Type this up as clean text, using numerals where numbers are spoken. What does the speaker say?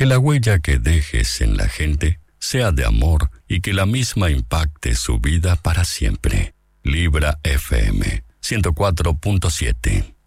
Que la huella que dejes en la gente sea de amor y que la misma impacte su vida para siempre. Libra FM 104.7.